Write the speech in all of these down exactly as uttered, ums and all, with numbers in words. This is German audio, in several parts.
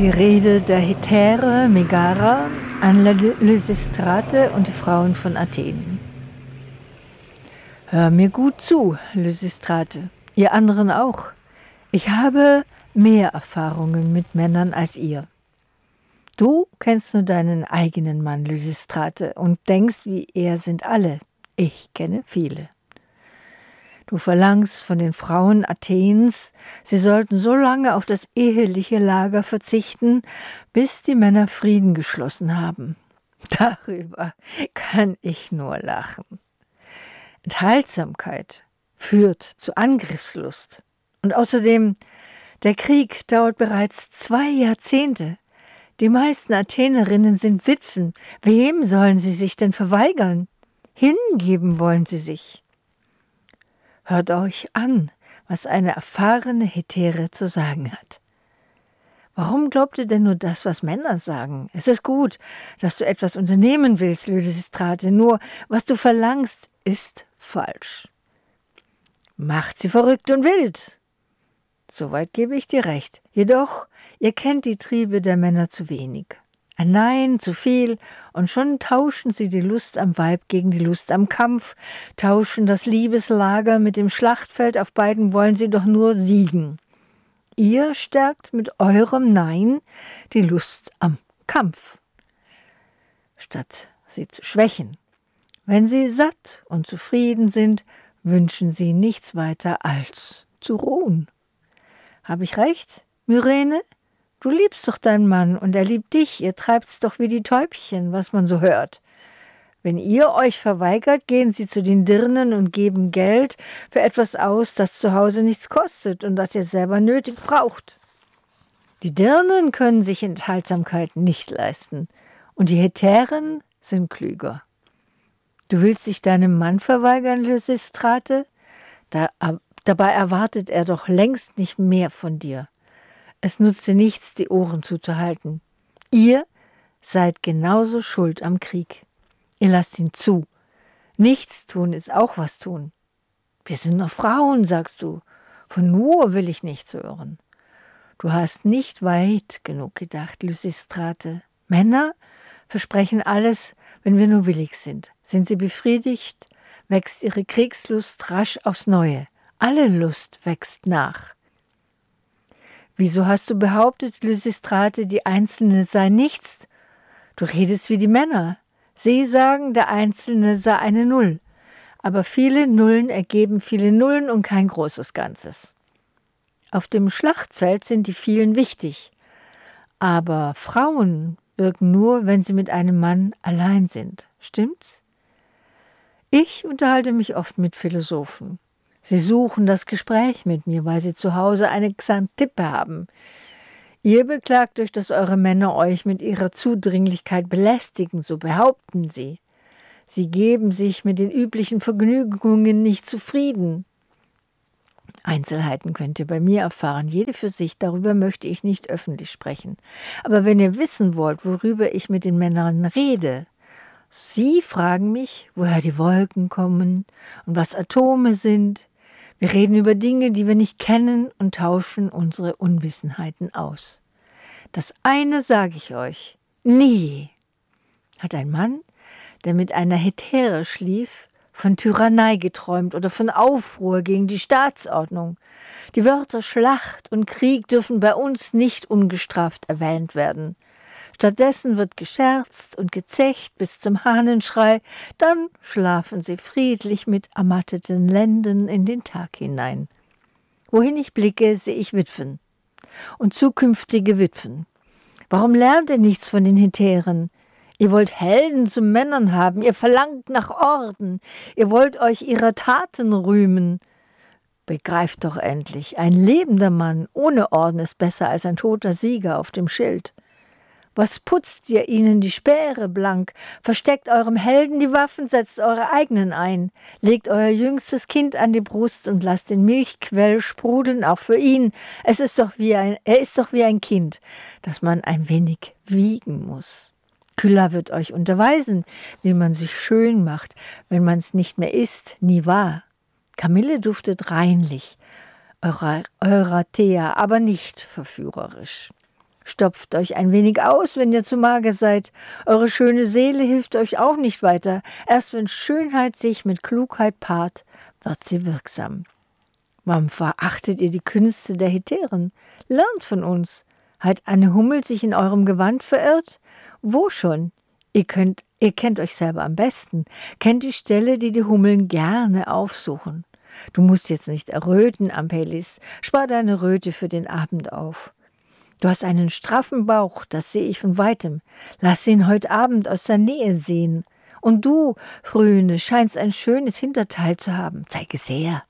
Die Rede der Hetäre Megara an Lysistrate und die Frauen von Athen. Hör mir gut zu, Lysistrate, ihr anderen auch. Ich habe mehr Erfahrungen mit Männern als ihr. Du kennst nur deinen eigenen Mann, Lysistrate, und denkst, wie er sind alle. Ich kenne viele. Du verlangst von den Frauen Athens, sie sollten so lange auf das eheliche Lager verzichten, bis die Männer Frieden geschlossen haben. Darüber kann ich nur lachen. Enthaltsamkeit führt zu Angriffslust. Und außerdem, der Krieg dauert bereits zwei Jahrzehnte. Die meisten Athenerinnen sind Witwen. Wem sollen sie sich denn verweigern? Hingeben wollen sie sich. Hört euch an, was eine erfahrene Hetäre zu sagen hat. Warum glaubt ihr denn nur das, was Männer sagen? Es ist gut, dass du etwas unternehmen willst, Lysistrate, nur was du verlangst, ist falsch. Macht sie verrückt und wild. Soweit gebe ich dir recht. Jedoch, ihr kennt die Triebe der Männer zu wenig. Ein Nein zu viel, und schon tauschen sie die Lust am Weib gegen die Lust am Kampf, tauschen das Liebeslager mit dem Schlachtfeld, auf beiden wollen sie doch nur siegen. Ihr stärkt mit eurem Nein die Lust am Kampf, statt sie zu schwächen. Wenn sie satt und zufrieden sind, wünschen sie nichts weiter als zu ruhen. Habe ich recht, Myrene? Du liebst doch deinen Mann und er liebt dich, ihr treibt's doch wie die Täubchen, was man so hört. Wenn ihr euch verweigert, gehen sie zu den Dirnen und geben Geld für etwas aus, das zu Hause nichts kostet und das ihr selber nötig braucht. Die Dirnen können sich Enthaltsamkeit nicht leisten und die Hetären sind klüger. Du willst dich deinem Mann verweigern, Lysistrate? Da, dabei erwartet er doch längst nicht mehr von dir. Es nutzt dir nichts, die Ohren zuzuhalten. Ihr seid genauso schuld am Krieg. Ihr lasst ihn zu. Nichts tun ist auch was tun. Wir sind nur Frauen, sagst du. Von nur will ich nichts hören. Du hast nicht weit genug gedacht, Lysistrate. Männer versprechen alles, wenn wir nur willig sind. Sind sie befriedigt, wächst ihre Kriegslust rasch aufs Neue. Alle Lust wächst nach. Wieso hast du behauptet, Lysistrate, die Einzelne sei nichts? Du redest wie die Männer. Sie sagen, der Einzelne sei eine Null. Aber viele Nullen ergeben viele Nullen und kein großes Ganzes. Auf dem Schlachtfeld sind die vielen wichtig. Aber Frauen wirken nur, wenn sie mit einem Mann allein sind. Stimmt's? Ich unterhalte mich oft mit Philosophen. Sie suchen das Gespräch mit mir, weil sie zu Hause eine Xantippe haben. Ihr beklagt euch, dass eure Männer euch mit ihrer Zudringlichkeit belästigen, so behaupten sie. Sie geben sich mit den üblichen Vergnügungen nicht zufrieden. Einzelheiten könnt ihr bei mir erfahren, jede für sich, darüber möchte ich nicht öffentlich sprechen. Aber wenn ihr wissen wollt, worüber ich mit den Männern rede, sie fragen mich, woher die Wolken kommen und was Atome sind. Wir reden über Dinge, die wir nicht kennen und tauschen unsere Unwissenheiten aus. Das eine sage ich euch, nie hat ein Mann, der mit einer Hetäre schlief, von Tyrannei geträumt oder von Aufruhr gegen die Staatsordnung. Die Wörter Schlacht und Krieg dürfen bei uns nicht ungestraft erwähnt werden. Stattdessen wird gescherzt und gezecht bis zum Hahnenschrei, dann schlafen sie friedlich mit ermatteten Lenden in den Tag hinein. Wohin ich blicke, sehe ich Witwen und zukünftige Witwen. Warum lernt ihr nichts von den Hetären? Ihr wollt Helden zu Männern haben, ihr verlangt nach Orden, ihr wollt euch ihrer Taten rühmen. Begreift doch endlich, ein lebender Mann ohne Orden ist besser als ein toter Sieger auf dem Schild. Was putzt ihr ihnen die Speere blank? Versteckt eurem Helden die Waffen, setzt eure eigenen ein. Legt euer jüngstes Kind an die Brust und lasst den Milchquell sprudeln, auch für ihn. Es ist doch wie ein, er ist doch wie ein Kind, das man ein wenig wiegen muss. Kylla wird euch unterweisen, wie man sich schön macht, wenn man es nicht mehr ist, nie wahr. Kamille duftet reinlich, Eurathea, aber nicht verführerisch. Stopft euch ein wenig aus, wenn ihr zu mager seid. Eure schöne Seele hilft euch auch nicht weiter. Erst wenn Schönheit sich mit Klugheit paart, wird sie wirksam. Warum verachtet ihr die Künste der Hetären? Lernt von uns. Hat eine Hummel sich in eurem Gewand verirrt? Wo schon? Ihr könnt, ihr kennt euch selber am besten, kennt die Stelle, die die Hummeln gerne aufsuchen. Du musst jetzt nicht erröten, Ampelis, spar deine Röte für den Abend auf. Du hast einen straffen Bauch, das sehe ich von weitem. Lass ihn heute Abend aus der Nähe sehen. Und du, Frühne, scheinst ein schönes Hinterteil zu haben. Zeig es her.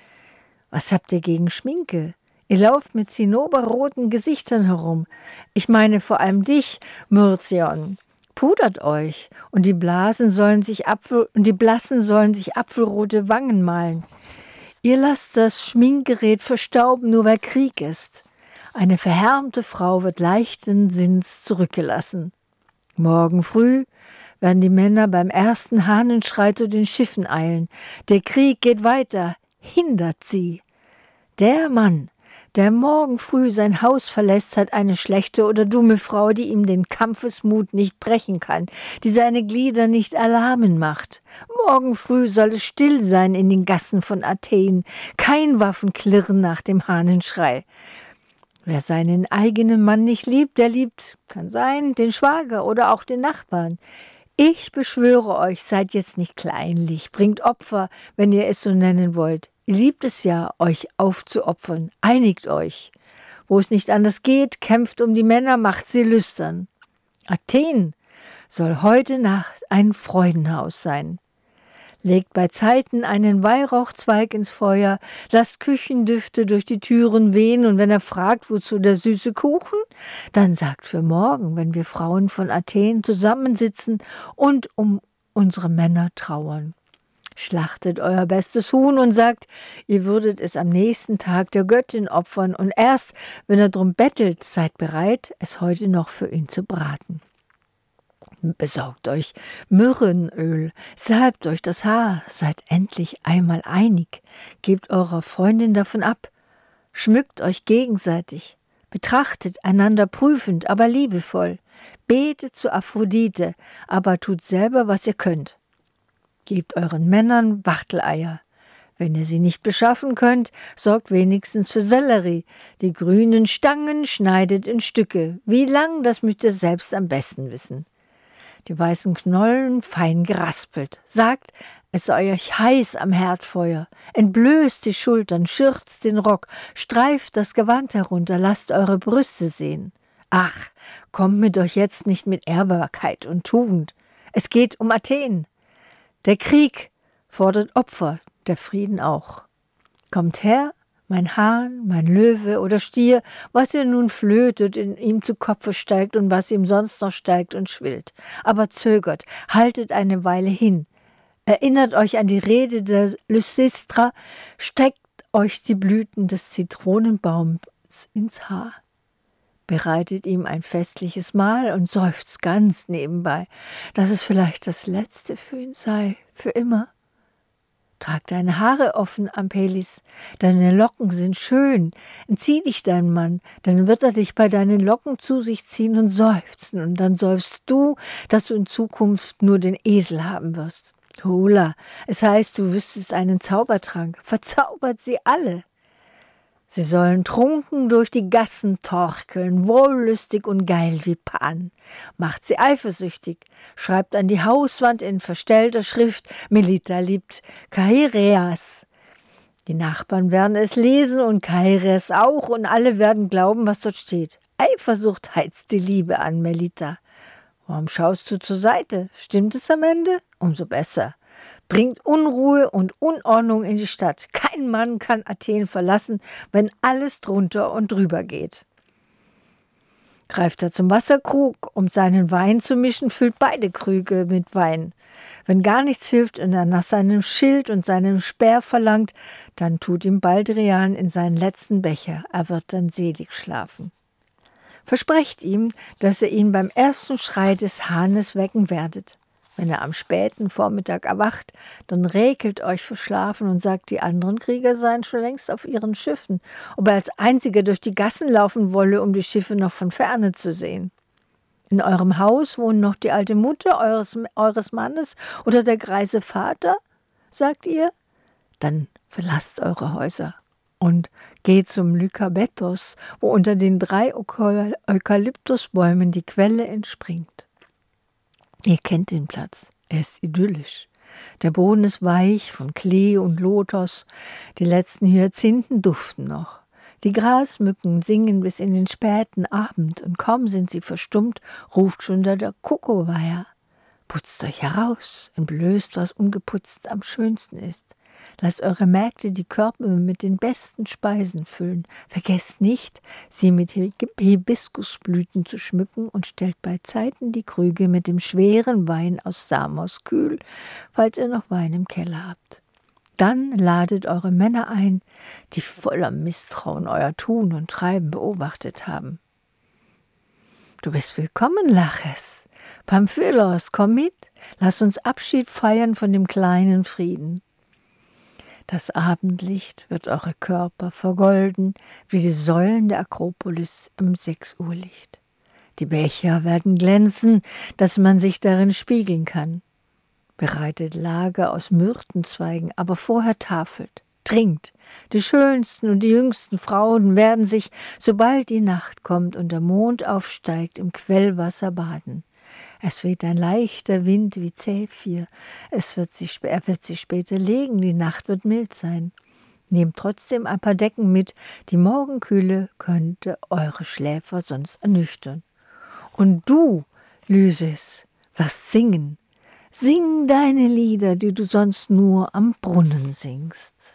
Was habt ihr gegen Schminke? Ihr lauft mit zinnoberroten Gesichtern herum. Ich meine vor allem dich, Myrzion. Pudert euch, und die Blasen sollen sich Apfel, und die Blassen sollen sich apfelrote Wangen malen. Ihr lasst das Schminkgerät verstauben, nur weil Krieg ist. Eine verhärmte Frau wird leichten Sinns zurückgelassen. Morgen früh werden die Männer beim ersten Hahnenschrei zu den Schiffen eilen. Der Krieg geht weiter, hindert sie. Der Mann, der morgen früh sein Haus verlässt, hat eine schlechte oder dumme Frau, die ihm den Kampfesmut nicht brechen kann, die seine Glieder nicht erlahmen macht. Morgen früh soll es still sein in den Gassen von Athen, kein Waffenklirren nach dem Hahnenschrei. Wer seinen eigenen Mann nicht liebt, der liebt, kann sein, den Schwager oder auch den Nachbarn. Ich beschwöre euch, seid jetzt nicht kleinlich, bringt Opfer, wenn ihr es so nennen wollt. Ihr liebt es ja, euch aufzuopfern, einigt euch. Wo es nicht anders geht, kämpft um die Männer, macht sie lüstern. Athen soll heute Nacht ein Freudenhaus sein. Legt bei Zeiten einen Weihrauchzweig ins Feuer, lasst Küchendüfte durch die Türen wehen, und wenn er fragt, wozu der süße Kuchen, dann sagt für morgen, wenn wir Frauen von Athen zusammensitzen und um unsere Männer trauern. Schlachtet euer bestes Huhn und sagt, ihr würdet es am nächsten Tag der Göttin opfern, und erst, wenn er drum bettelt, seid bereit, es heute noch für ihn zu braten. Besorgt euch Myrrhenöl, salbt euch das Haar, seid endlich einmal einig, gebt eurer Freundin davon ab, schmückt euch gegenseitig, betrachtet einander prüfend, aber liebevoll, betet zu Aphrodite, aber tut selber, was ihr könnt. Gebt euren Männern Wachteleier. Wenn ihr sie nicht beschaffen könnt, sorgt wenigstens für Sellerie. Die grünen Stangen schneidet in Stücke. Wie lang, das müsst ihr selbst am besten wissen. Die weißen Knollen fein geraspelt. Sagt, es sei euch heiß am Herdfeuer. Entblößt die Schultern, schürzt den Rock, streift das Gewand herunter, lasst eure Brüste sehen. Ach, kommt mit euch jetzt nicht mit Ehrbarkeit und Tugend. Es geht um Athen. Der Krieg fordert Opfer, der Frieden auch. Kommt her, mein Hahn, mein Löwe oder Stier, was ihr nun flötet, in ihm zu Kopfe steigt und was ihm sonst noch steigt und schwillt. Aber zögert, haltet eine Weile hin. Erinnert euch an die Rede der Lysistra, steckt euch die Blüten des Zitronenbaums ins Haar. Bereitet ihm ein festliches Mahl und seufzt ganz nebenbei, dass es vielleicht das Letzte für ihn sei, für immer. Trag deine Haare offen, Ampelis, deine Locken sind schön. Entzieh dich deinem Mann, dann wird er dich bei deinen Locken zu sich ziehen und seufzen, und dann seufzt du, dass du in Zukunft nur den Esel haben wirst. Hola, es heißt, du wüsstest einen Zaubertrank, verzaubert sie alle. Sie sollen trunken durch die Gassen torkeln, wollüstig und geil wie Pan. Macht sie eifersüchtig, schreibt an die Hauswand in verstellter Schrift, Melita liebt Kaireas. Die Nachbarn werden es lesen und Kaireas auch, und alle werden glauben, was dort steht. Eifersucht heizt die Liebe an, Melita. Warum schaust du zur Seite? Stimmt es am Ende? Umso besser. Bringt Unruhe und Unordnung in die Stadt. Kein Mann kann Athen verlassen, wenn alles drunter und drüber geht. Greift er zum Wasserkrug, um seinen Wein zu mischen, füllt beide Krüge mit Wein. Wenn gar nichts hilft und er nach seinem Schild und seinem Speer verlangt, dann tut ihm Baldrian in seinen letzten Becher. Er wird dann selig schlafen. Versprecht ihm, dass ihr ihn beim ersten Schrei des Hahnes wecken werdet. Wenn er am späten Vormittag erwacht, dann räkelt euch verschlafen und sagt, die anderen Krieger seien schon längst auf ihren Schiffen, ob er als einziger durch die Gassen laufen wolle, um die Schiffe noch von ferne zu sehen. In eurem Haus wohnen noch die alte Mutter eures, eures Mannes oder der greise Vater, sagt ihr? Dann verlasst eure Häuser und geht zum Lykabetos, wo unter den drei Eukalyptusbäumen die Quelle entspringt. Ihr kennt den Platz, er ist idyllisch. Der Boden ist weich von Klee und Lotos, die letzten Hyazinthen duften noch. Die Grasmücken singen bis in den späten Abend und kaum sind sie verstummt, ruft schon der Kuckuckweia. Putzt euch heraus, entblößt, was ungeputzt am schönsten ist. Lasst eure Mägde die Körbe mit den besten Speisen füllen. Vergesst nicht, sie mit Hibiskusblüten zu schmücken und stellt bei Zeiten die Krüge mit dem schweren Wein aus Samos kühl, falls ihr noch Wein im Keller habt. Dann ladet eure Männer ein, die voller Misstrauen euer Tun und Treiben beobachtet haben. Du bist willkommen, Laches. Pamphylos, komm mit, lass uns Abschied feiern von dem kleinen Frieden. Das Abendlicht wird eure Körper vergolden, wie die Säulen der Akropolis im Sechsuhrlicht. Die Becher werden glänzen, dass man sich darin spiegeln kann. Bereitet Lager aus Myrtenzweigen, aber vorher tafelt. Trinkt. Die schönsten und die jüngsten Frauen werden sich, sobald die Nacht kommt und der Mond aufsteigt, im Quellwasser baden. Es weht ein leichter Wind wie Zephyr. Es wird sich, er wird sich später legen, die Nacht wird mild sein. Nehmt trotzdem ein paar Decken mit, die Morgenkühle könnte eure Schläfer sonst ernüchtern. Und du, Lysis, wirst singen. Sing deine Lieder, die du sonst nur am Brunnen singst.